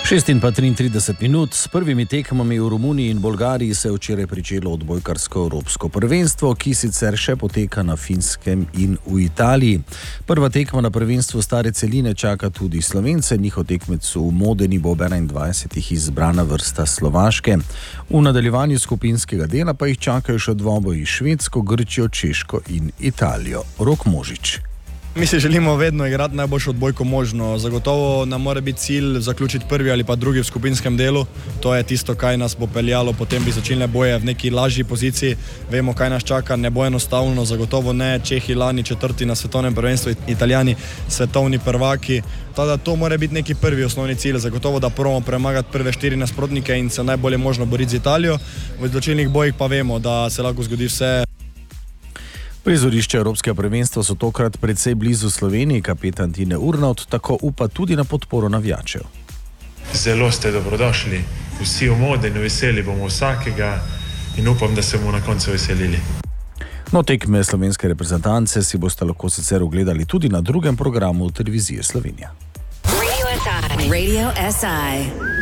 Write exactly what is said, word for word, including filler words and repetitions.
šest in pa triintrideset minut. S prvimi tekmami v Romuniji in Bolgariji se je včeraj pričelo odbojkarsko evropsko prvenstvo, ki sicer še poteka na Finskem in v Italiji. Prva tekma na prvenstvu stare celine čaka tudi Slovence, njihov tekmec v Modeni bo ob enaindvajsetih izbrana vrsta Slovaške. V nadaljevanju skupinskega dela pa jih čakajo še dvoboji s Švedsko, Grčijo, Češko in Italijo. Rok Možič. Mi si želimo vedno igrati najboljšo odbojko možno. Zagotovo nam mora biti cilj zaključiti prvi ali pa drugi v skupinskem delu. To je tisto, kaj nas bo peljalo potem v izločilne boje v neki lažji poziciji. Vemo, kaj nas čaka, ne bo enostavno, zagotovo ne. Čehi lani četrti na svetovnem prvenstvu, Italijani svetovni prvaki. Tada to mora biti neki prvi osnovni cilj. Zagotovo, da probamo premagati prve štiri nasprotnike in se najbolje možno boriti z Italijo. V izločilnih bojih pa vemo, da se lahko zgodi vse. Prizorišče evropskega prvenstva so tokrat precej blizu Sloveniji. Kapetan Tine Urnaut tako upa tudi na podporo navijačev. Zelo ste dobrodošli, vsi v Modeni, veseli bomo vsakega in upam, da se bomo na koncu veselili. No, tekme slovenske reprezentance si boste lahko sicer ogledali tudi na drugem programu televizije Slovenija. Radio S I. Radio S I.